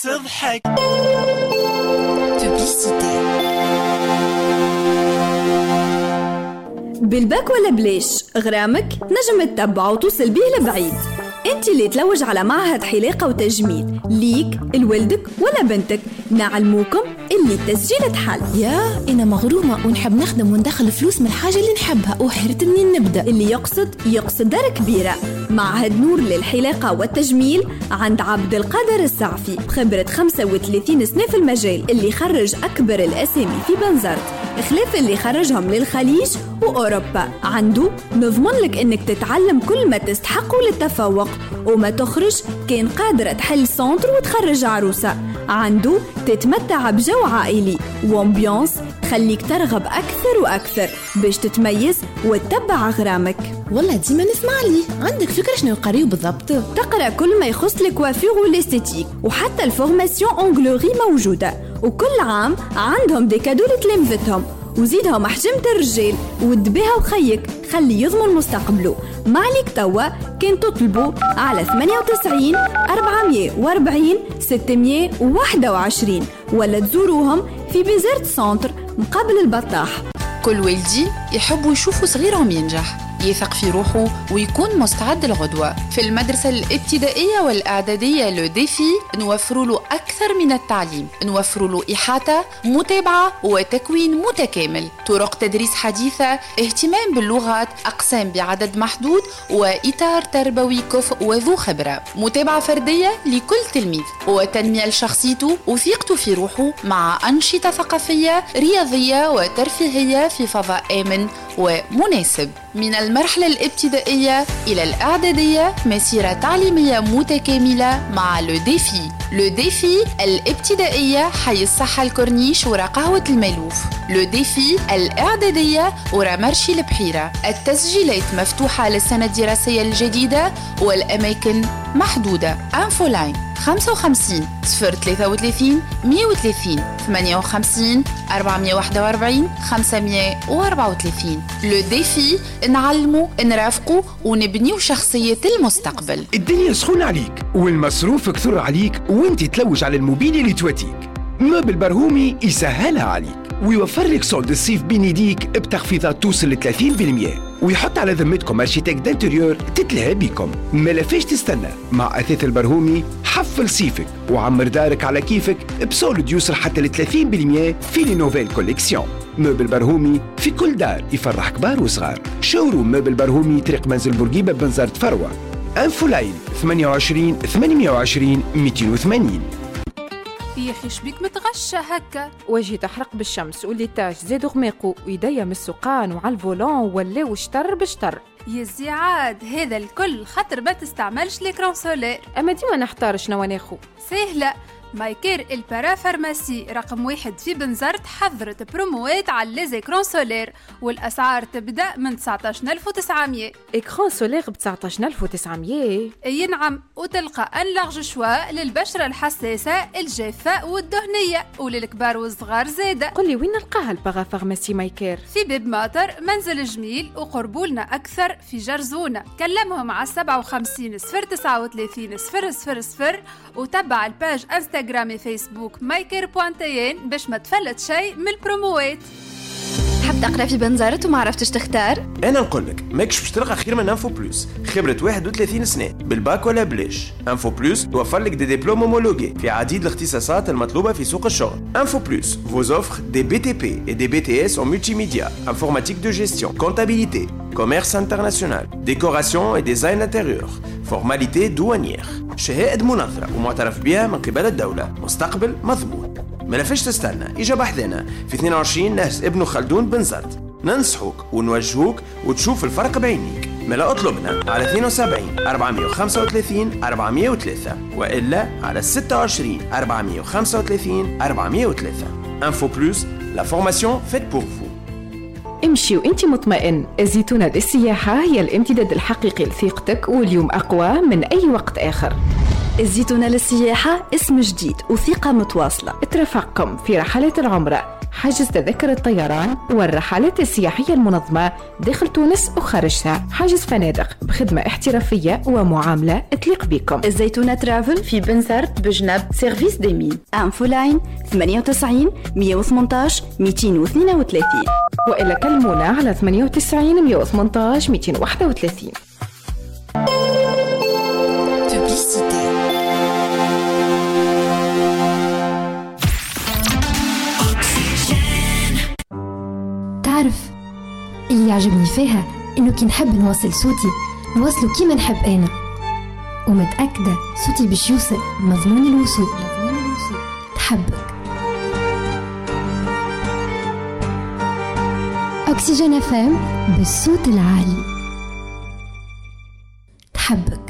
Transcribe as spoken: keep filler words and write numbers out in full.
تضحك. بالباك ولا بليش غرامك نجم تتبع وتوصل بيه لبعيد. انت اللي تلوج على معهد حلاقة وتجميل ليك لولدك ولا بنتك، نعلموكم اللي التسجيل تحل. يا انا مغرومة ونحب نخدم وندخل فلوس من الحاجة اللي نحبها وحرت منين نبدأ. اللي يقصد يقصد دار كبيرة. معهد نور للحلاقة والتجميل عند عبد القادر السعفي بخبرة خمسة وثلاثين سنة في المجال، اللي خرج أكبر الأسامي في بنزرت خلاف اللي خرجهم للخليج وأوروبا. عنده نضمن لك إنك تتعلم كل ما تستحقه للتفوق وما تخرج كان قادرة تحل سنتر وتخرج عروسة. عنده تتمتع بجو عائلي وامبيونس تخليك ترغب أكثر وأكثر باش تتميز وتتبع غرامك. والله ديما نسمع لي. عندك فكرة شنو يقريو بالضبط؟ تقرأ كل ما يخص الكوافير والاستيتيك، وحتى الفورماسيون أنجلوري موجودة، وكل عام عندهم دي كادو لتلامذتهم، وزيدهم حجمة الرجال ودبيها وخيك خلي يضمن مستقبله. معليك توا كان تطلبوا على ثمانية وتسعين أربعمية وأربعين ستمية وواحد وعشرين ولا تزوروهم في بيزرت سنتر مقابل البطاح. كل والدي يحبوا يشوفوا صغيرهم ينجح، يثق في روحه ويكون مستعد للغدوة. في المدرسة الابتدائية والإعدادية لو ديفي نوفر له أكثر من التعليم، نوفر له إحاطة متابعة وتكوين متكامل، طرق تدريس حديثة، اهتمام باللغات، أقسام بعدد محدود، وإطار تربوي كفء وذو خبرة، متابعة فردية لكل تلميذ، وتنمية لشخصيته وثقته في روحه مع أنشطة ثقافية رياضية وترفيهية في فضاء آمن ومناسب. من المرحلة الابتدائية إلى الإعدادية مسيرة تعليمية متكاملة مع لو ديفي. لو ديفي الابتدائية حي الصحة الكورنيش ورا قهوة الملوف. لو ديفي الإعدادية ورا مرشي البحيرة. التسجيلات مفتوحة للسنة الدراسية الجديدة والأماكن محدودة. انفو لاين خمسة وخمسين صفر ثلاثة وثلاثين مية وثلاثين ثمانية وخمسين أربعمية وواحد وأربعين خمسمية وأربعة وثلاثين. لو ديفي نعلمه نرافقه ونبنيو شخصية المستقبل. الدنيا سخونة عليك والمصروف كثر عليك وانت تلوج على الموبيل اللي تواتيك. موبل برهومي يسهلها عليك ويوفر لك صولد الصيف بين يديك بتخفيضات توصل ل ثلاثين بالمية، ويحط على ذمتكم ارشيتكت دانتيريور تتلهى بكم. ما لافاش تستنى، مع أثاث البرهومي حفل صيفك وعمر دارك على كيفك بصولد يوصل حتى ل ثلاثين بالمية في لي نوفيل كوليكسيون. موبل برهومي في كل دار يفرح كبار وصغار. شوروم موبل برهومي طريق منزل بورقيبة بنزرت فروة. انفو لاين ثمانية وعشرين ثمانمية وعشرين مئتين وثمانين. يا اخي شبيك متغشى هكا؟ وجهي تحرق بالشمس والليتاج زادوا غماقو ويديا من السقان وعلى الفولون ولاو شطر بشطر. يا زيعاد هذا الكل خاطر ما تستعملش ليكرون سولير. اما ديما نحتار شنو ناخو. سهله، مايكير البارا فارماسي رقم واحد في بنزرت حضرت بروموات على ليزيكرون سولير والأسعار تبدأ من تسعطاش ألف وتسعمية. إكران سولير ب تسعطاش ألف وتسعمية؟ أي نعم، وتلقى أن لارج شوا للبشرة الحساسة الجافة والدهنية وللكبار والصغار زادة. قولي وين نلقاها البارا فارماسي مايكير؟ في باب ماطر منزل جميل وقربولنا أكثر في جرزونة. كلمهم على سبعة وخمسين صفر تسعة وثلاثين صفر صفر صفر وتبع الباج انستغرام فيسبوك مايكير بوانتين باش ما تفلت شيء من البروموات. حاب تقرا في بنزرت وما عرفتش تختار؟ انا نقول لك ماكش باش تلقى خير من انفو بلوس. خبره واحد وثلاثين سنه بالباك ولا بلاش. انفو بلوس توفر لك دي ديبلوم هومولوجي في عديد الاختصاصات المطلوبه في سوق الشغل. انفو بلوس vous offre des B T P et des B T S en multimédia, informatique de gestion, comptabilité, commerce international, décoration et design intérieur, formalité douanière. شهادة منظرة ومعترف بها من قبل الدولة. مستقبل مضمون. ما لفاش تستنى، إجا بحثنا في اثنين وعشرين نهر ابن خلدون بنزرت. ننصحوك ونوجهوك وتشوف الفرق بعينيك. ملا اطلبنا على اثنين وسبعين أربعمية وخمسة وثلاثين أربعمية وثلاثة وإلا على ستة وعشرين أربعمية وخمسة وثلاثين أربعمية وثلاثة. Info Plus, la formation faite pour vous. امشي وانت مطمئن. الزيتونة للسياحة هي الامتداد الحقيقي لثقتك واليوم أقوى من أي وقت آخر. الزيتونة للسياحة اسم جديد وثقة متواصلة ترافقكم في رحلات العمرة حجز تذكر الطيران والرحلات السياحية المنظمة داخل تونس وخارجها، حجز فنادق بخدمة احترافية ومعاملة تليق بكم. الزيتونة ترافل في بنزرت بجنب سيرفيس ديمين. انفو لاين ثمانية وتسعين مية وثمانية عشر مئتين واثنين وثلاثين، وإلا كلمونا على ثمانية وتسعين مية وثمانية عشر مئتين وواحد وثلاثين. تعرف اللي يعجبني فيها إنه كي نحب نوصل صوتي نوصله كيما نحب أنا، ومتأكدة صوتي باش يوصل مضمون الوصول. تحبك أكسجين أف أم بالصوت العالي. تحبك.